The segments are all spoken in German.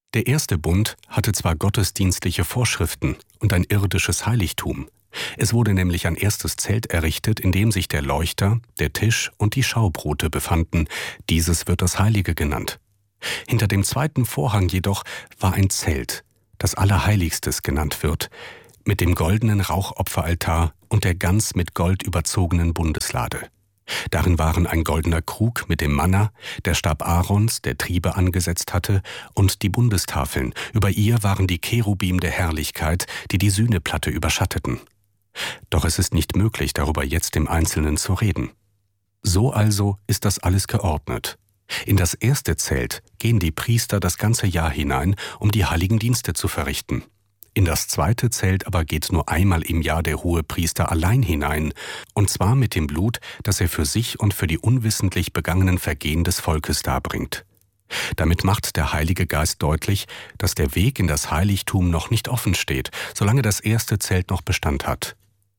Der erste Bund hatte zwar gottesdienstliche Vorschriften und ein irdisches Heiligtum. Es wurde nämlich ein erstes Zelt errichtet, in dem sich der Leuchter, der Tisch und die Schaubrote befanden. Dieses wird das Heilige genannt. Hinter dem zweiten Vorhang jedoch war ein Zelt, das Allerheiligstes genannt wird, mit dem goldenen Rauchopferaltar und der ganz mit Gold überzogenen Bundeslade. Darin waren ein goldener Krug mit dem Manna, der Stab Aarons, der Triebe angesetzt hatte, und die Bundestafeln. Über ihr waren die Cherubim der Herrlichkeit, die die Sühneplatte überschatteten. Doch es ist nicht möglich, darüber jetzt im Einzelnen zu reden. So also ist das alles geordnet. In das erste Zelt gehen die Priester das ganze Jahr hinein, um die heiligen Dienste zu verrichten. In das zweite Zelt aber geht nur einmal im Jahr der Hohepriester allein hinein, und zwar mit dem Blut, das er für sich und für die unwissentlich begangenen Vergehen des Volkes darbringt. Damit macht der Heilige Geist deutlich, dass der Weg in das Heiligtum noch nicht offen steht, solange das erste Zelt noch Bestand hat.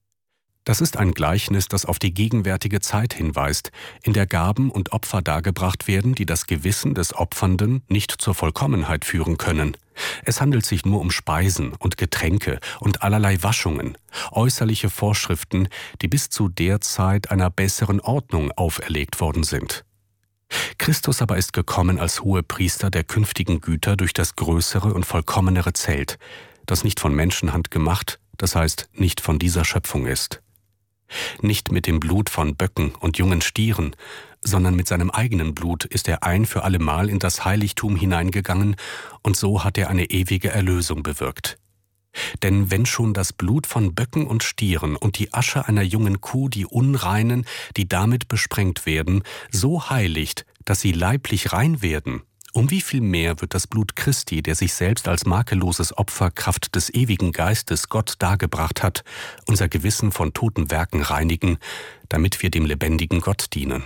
Das ist ein Gleichnis, das auf die gegenwärtige Zeit hinweist, in der Gaben und Opfer dargebracht werden, die das Gewissen des Opfernden nicht zur Vollkommenheit führen können. Es handelt sich nur um Speisen und Getränke und allerlei Waschungen, äußerliche Vorschriften, die bis zu der Zeit einer besseren Ordnung auferlegt worden sind. Christus aber ist gekommen als Hohepriester der künftigen Güter durch das größere und vollkommenere Zelt, das nicht von Menschenhand gemacht, das heißt nicht von dieser Schöpfung ist. Nicht mit dem Blut von Böcken und jungen Stieren, sondern mit seinem eigenen Blut ist er ein für allemal in das Heiligtum hineingegangen, und so hat er eine ewige Erlösung bewirkt. Denn wenn schon das Blut von Böcken und Stieren und die Asche einer jungen Kuh die Unreinen, die damit besprengt werden, so heiligt, dass sie leiblich rein werden, um wie viel mehr wird das Blut Christi, der sich selbst als makelloses Opfer Kraft des ewigen Geistes Gott dargebracht hat, unser Gewissen von toten Werken reinigen, damit wir dem lebendigen Gott dienen.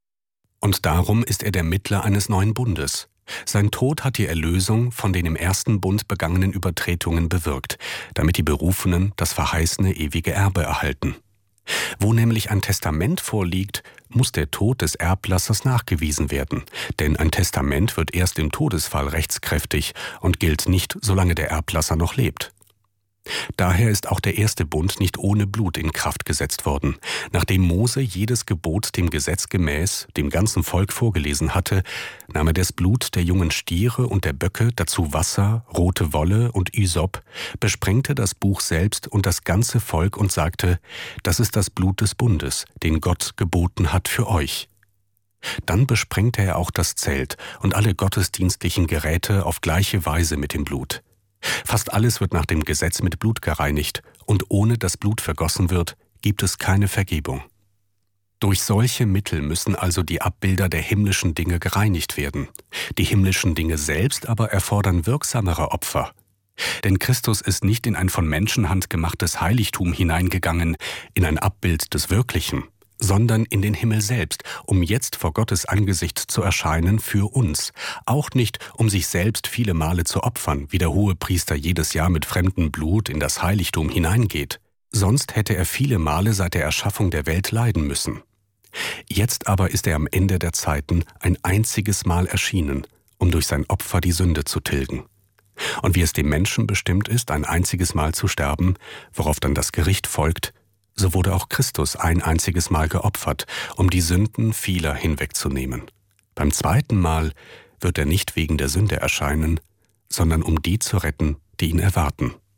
Und darum ist er der Mittler eines neuen Bundes. Sein Tod hat die Erlösung von den im ersten Bund begangenen Übertretungen bewirkt, damit die Berufenen das verheißene ewige Erbe erhalten. Wo nämlich ein Testament vorliegt, muss der Tod des Erblassers nachgewiesen werden, denn ein Testament wird erst im Todesfall rechtskräftig und gilt nicht, solange der Erblasser noch lebt. Daher ist auch der erste Bund nicht ohne Blut in Kraft gesetzt worden. Nachdem Mose jedes Gebot dem Gesetz gemäß dem ganzen Volk vorgelesen hatte, nahm er das Blut der jungen Stiere und der Böcke, dazu Wasser, rote Wolle und Ysop, besprengte das Buch selbst und das ganze Volk und sagte: Das ist das Blut des Bundes, den Gott geboten hat für euch. Dann besprengte er auch das Zelt und alle gottesdienstlichen Geräte auf gleiche Weise mit dem Blut. Fast alles wird nach dem Gesetz mit Blut gereinigt, und ohne dass Blut vergossen wird, gibt es keine Vergebung. Durch solche Mittel müssen also die Abbilder der himmlischen Dinge gereinigt werden. Die himmlischen Dinge selbst aber erfordern wirksamere Opfer. Denn Christus ist nicht in ein von Menschenhand gemachtes Heiligtum hineingegangen, in ein Abbild des Wirklichen, sondern in den Himmel selbst, um jetzt vor Gottes Angesicht zu erscheinen für uns, auch nicht, um sich selbst viele Male zu opfern, wie der Hohepriester jedes Jahr mit fremdem Blut in das Heiligtum hineingeht. Sonst hätte er viele Male seit der Erschaffung der Welt leiden müssen. Jetzt aber ist er am Ende der Zeiten ein einziges Mal erschienen, um durch sein Opfer die Sünde zu tilgen. Und wie es dem Menschen bestimmt ist, ein einziges Mal zu sterben, worauf dann das Gericht folgt, so wurde auch Christus ein einziges Mal geopfert, um die Sünden vieler hinwegzunehmen. Beim zweiten Mal wird er nicht wegen der Sünde erscheinen, sondern um die zu retten, die ihn erwarten.